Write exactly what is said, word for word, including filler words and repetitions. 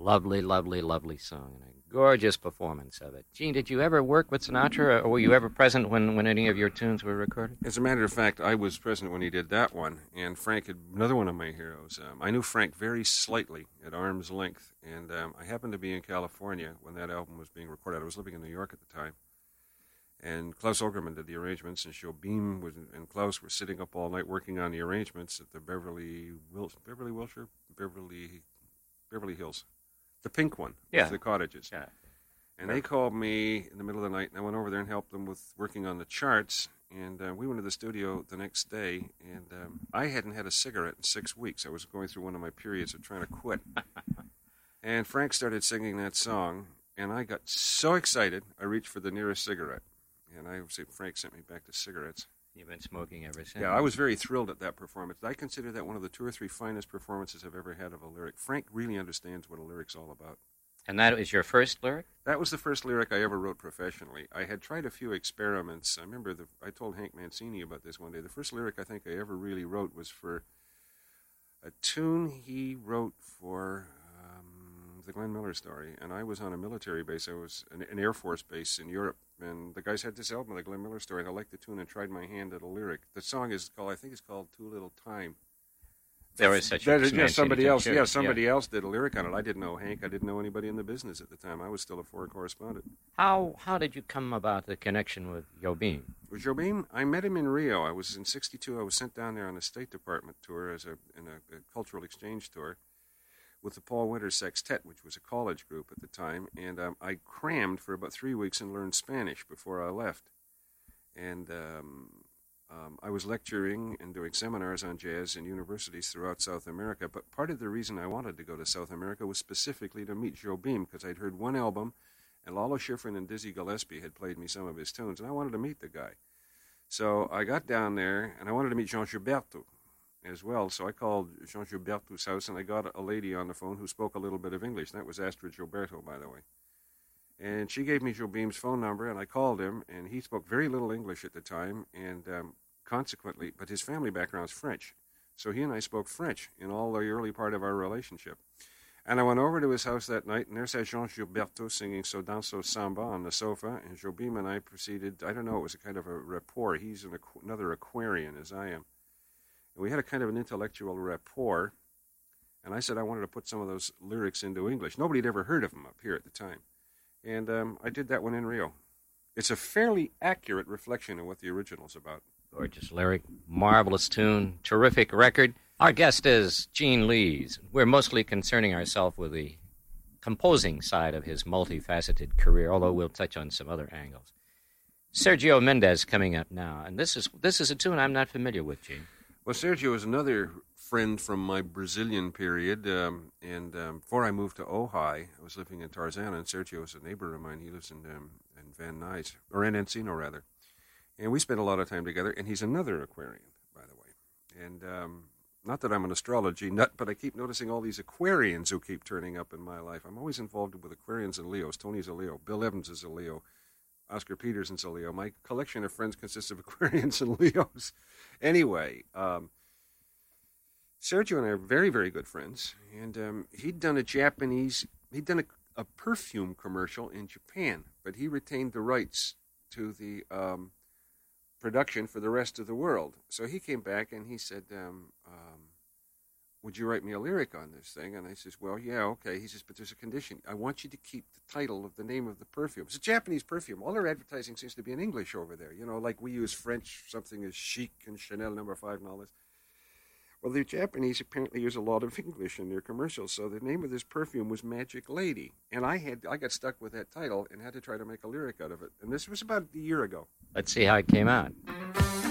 lovely, lovely, lovely song and a gorgeous performance of it. Gene, did you ever work with Sinatra, or were you ever present when, when any of your tunes were recorded? As a matter of fact, I was present when he did that one, and Frank, had, another one of my heroes. Um, I knew Frank very slightly, at arm's length, and um, I happened to be in California when that album was being recorded. I was living in New York at the time, and Klaus Ogerman did the arrangements, and Jobim was, and Klaus were sitting up all night working on the arrangements at the Beverly Wil- Beverly Wilshire? Beverly Beverly Hills. The pink one, yeah. with the cottages. Yeah. And they called me in the middle of the night, and I went over there and helped them with working on the charts. And uh, we went to the studio the next day, and um, I hadn't had a cigarette in six weeks. I was going through one of my periods of trying to quit. And Frank started singing that song, and I got so excited, I reached for the nearest cigarette. And I say Frank sent me back to cigarettes. You've been smoking ever since. Yeah, I was very thrilled at that performance. I consider that one of the two or three finest performances I've ever had of a lyric. Frank really understands what a lyric's all about. And that was your first lyric? That was the first lyric I ever wrote professionally. I had tried a few experiments. I remember the, I told Hank Mancini about this one day. The first lyric I think I ever really wrote was for a tune he wrote for um, the Glenn Miller Story. And I was on a military base. I was an, an Air Force base in Europe. And the guys had this album, the Glenn Miller Story, and I liked the tune and tried my hand at a lyric. The song is called, I think it's called Too Little Time. There was such a that, yeah, somebody else. sure. Yeah, somebody yeah. else did a lyric on it. I didn't know Hank. I didn't know anybody in the business at the time. I was still a foreign correspondent. How how did you come about the connection with Jobim? With Jobim, I met him in Rio. I was in sixty-two. I was sent down there on a State Department tour as a in a, a cultural exchange tour with the Paul Winters Sextet, which was a college group at the time. And um, I crammed for about three weeks and learned Spanish before I left. And um, Um, I was lecturing and doing seminars on jazz in universities throughout South America, but part of the reason I wanted to go to South America was specifically to meet Jobim, because I'd heard one album, and Lalo Schifrin and Dizzy Gillespie had played me some of his tunes, and I wanted to meet the guy. So I got down there, and I wanted to meet Jean Gilberto as well, so I called Jean Gilberto's house, and I got a lady on the phone who spoke a little bit of English. That was Astrid Gilberto, by the way. And she gave me Jobim's phone number, and I called him, and he spoke very little English at the time, and um, consequently, but his family background is French. So he and I spoke French in all the early part of our relationship. And I went over to his house that night, and there sat Jean Gilberto singing So Danso Samba on the sofa, and Jobim and I proceeded, I don't know, it was a kind of a rapport. He's an, another Aquarian, as I am. And we had a kind of an intellectual rapport, and I said I wanted to put some of those lyrics into English. Nobody had ever heard of them up here at the time. And um, I did that one in Rio. It's a fairly accurate reflection of what the original's about. Gorgeous lyric, marvelous tune, terrific record. Our guest is Gene Lees. We're mostly concerning ourselves with the composing side of his multifaceted career, although we'll touch on some other angles. Sergio Mendes coming up now, and this is this is a tune I'm not familiar with, Gene. Well, Sergio is another friend from my Brazilian period, um, and um, before I moved to Ojai, I was living in Tarzana, and Sergio is a neighbor of mine. He lives in, um, in Van Nuys, or in Encino, rather. And we spent a lot of time together, and he's another Aquarian, by the way. And um, not that I'm an astrology nut, but I keep noticing all these Aquarians who keep turning up in my life. I'm always involved with Aquarians and Leos. Tony's a Leo. Bill Evans is a Leo. Oscar Peterson's a Leo. My collection of friends consists of Aquarians and Leos. Anyway, um, Sergio and I are very, very good friends. And um, he'd done a Japanese, he'd done a, a perfume commercial in Japan, but he retained the rights to the um, production for the rest of the world. So he came back and he said, um, um, would you write me a lyric on this thing? And I says, well, yeah, okay. He says, but there's a condition. I want you to keep the title of the name of the perfume. It's a Japanese perfume. All their advertising seems to be in English over there. You know, like we use French, something is chic and Chanel number five and all this. Well, the Japanese apparently use a lot of English in their commercials, so the name of this perfume was Magic Lady. And I had I got stuck with that title and had to try to make a lyric out of it. And this was about a year ago. Let's see how it came out.